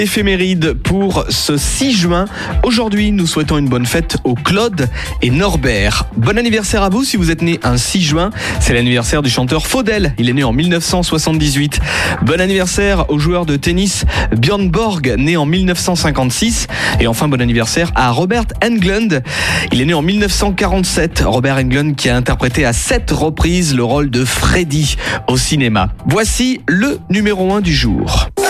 Éphéméride pour ce 6 juin. Aujourd'hui, nous souhaitons une bonne fête aux Claude et Norbert. Bon anniversaire à vous si vous êtes né un 6 juin. C'est l'anniversaire du chanteur Faudel. Il est né en 1978. Bon anniversaire au joueur de tennis Björn Borg, né en 1956. Et enfin, bon anniversaire à Robert Englund. Il est né en 1947. Robert Englund qui a interprété à 7 reprises le rôle de Freddy au cinéma. Voici le numéro 1 du jour.